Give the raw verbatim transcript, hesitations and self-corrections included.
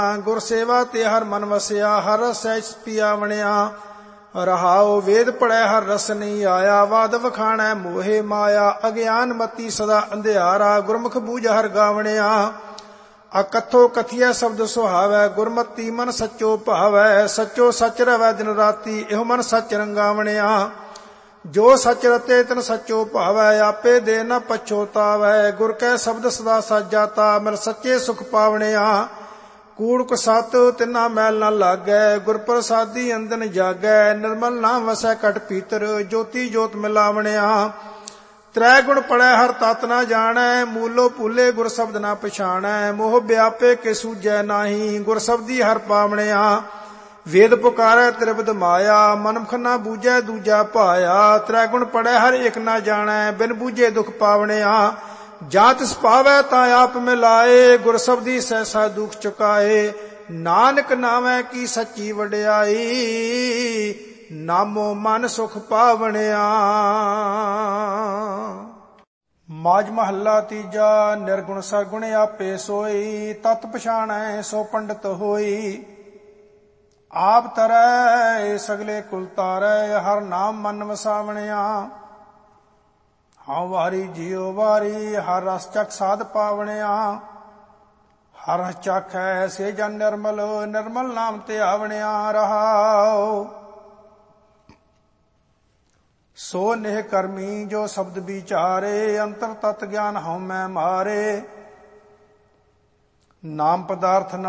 ਗੁਰ ਸੇਵਾ ਤੇ ਹਰ ਮਨ ਵਸਿਆ, ਹਰ ਰਸ ਸਹਿਜ ਪੀਆ ਵਣਿਆ। ਰਹਾਉ ਵੇਦ ਪੜ੍ਹੈ ਹਰ ਰਸ ਨਹੀਂ ਆਇਆ, ਵਾਦ ਵਖਾਣੈ ਮੋਹੇ ਮਾਇਆ। ਅਗਿਆਨ ਮਤੀ ਸਦਾ ਅੰਧਿਆਰਾ, ਗੁਰਮੁਖ ਬੂਝ ਹਰ ਗਾਵਣਿਆ। ਅਕਥੋ ਕਥੀਐ ਸ਼ਬਦ ਸੁਹਾਵੈ, ਗੁਰਮਤੀ ਮਨ ਸੱਚੋ ਭਾਵੈ। ਸੱਚੋ ਸੱਚ ਰਵੈ ਦਿਨ ਰਾਤੀ, ਇਹੋ ਮਨ ਸੱਚ ਰੰਗਾਵਣਿਆ। ਜੋ ਸੱਚ ਰਤੇ ਤਿਨ ਸੱਚੋ ਭਾਵੈ, ਆਪੇ ਦੇ ਨ ਪਛੋਤਾਵੈ। ਗੁਰ ਕੈ ਸ਼ਬਦ ਸਦਾ ਸੱਚ ਜਾਤਾ, ਮਿਲ ਸੱਚੇ ਸੁਖ ਪਾਵਣਿਆ। ਕੂੜ ਕੁਸਤ ਤਿਨਾ ਮੈਲ ਨ ਲਾਗੈ, ਗੁਰ ਪ੍ਰਸਾਦੀ ਅੰਦਨ ਜਾਗੈ। ਨਿਰਮਲ ਨਾਮ ਵਸੈ ਘਟ ਭੀਤਰ, ਜੋਤੀ ਜੋਤ ਮਿਲਾਵਣਿਆ। ਤ੍ਰੈ ਗੁਣ ਪੜੈ ਹਰ ਤਤ ਨਾ ਜਾਣੈ, ਮੂਲੋ ਭੂਲੇ ਗੁਰ ਸ਼ਬਦ ਨਾ ਪਛਾਣੈ। ਮੋਹ ਵਿਆਪੇ ਕੇ ਸੂਝੈ ਨਾਹੀ, ਗੁਰ ਸ਼ਬਦੀ ਹਰ ਪਾਵਣਿਆ। ਵੇਦ ਪੁਕਾਰੈ ਤ੍ਰਿਪਦ ਮਾਇਆ, ਮਨਮੁਖ ਨਾ ਬੂਝੈ ਦੂਜਾ ਭਾਇਆ। ਤ੍ਰੈ ਗੁਣ ਪੜੈ ਹਰ ਇੱਕ ਨਾ ਜਾਣੈ, ਬਿਨ ਬੂਝੇ ਦੁਖ ਪਾਵਣਿਆ। ਜਾਂ ਤਿਸ ਭਾਵੈ ਤਾਂ ਆਪ ਮਿਲਾਏ, ਗੁਰ ਸ਼ਬਦੀ ਸਹਿਸਾ ਦੁਖ ਚੁਕਾਏ। ਨਾਨਕ ਨਾਵੈ ਕੀ ਸੱਚੀ ਵਡਿਆਈ, ਨਾਮੋ ਮਨ ਸੁਖ ਪਾਵਣਿਆ। ਮਾਝ ਮਹੱਲਾ ਤੀਜਾ। ਨਿਰਗੁਣ ਸਰਗੁਣ ਆਪੇ ਸੋਈ, ਤਤ ਪਛਾਣੈ ਸੋ ਪੰਡਤ ਹੋਈ। ਆਪ ਤਰੈ ਸਗਲੇ ਕੁਲ ਤਾਰੈ, ਹਰ ਨਾਮ ਮਨ ਵਸਾਵਣਿਆ। ਹਉ ਵਾਰੀ ਜਿਉ ਵਾਰੀ, ਹਰ ਰਸ ਚੱਖ ਸਾਧ ਪਾਵਣਿਆ। ਹਰ ਰਸ ਚਾਖੈ ਸੇ ਜਨ ਨਿਰਮਲ, ਨਿਰਮਲ ਨਾਮ ਤੇ ਆਵਣਿਆ। ਰਹਾਉ ਸੋ ਨਿਹ ਕਰਮੀ, ਜੋ ਸ਼ਬਦ ਵਿਚਾਰੇ। ਅੰਤਰ ਤਤ ਗਿਆਨ ਹਉ ਮੈਂ ਮਾਰੇ। ਨਾਮ ਪਦਾਰਥ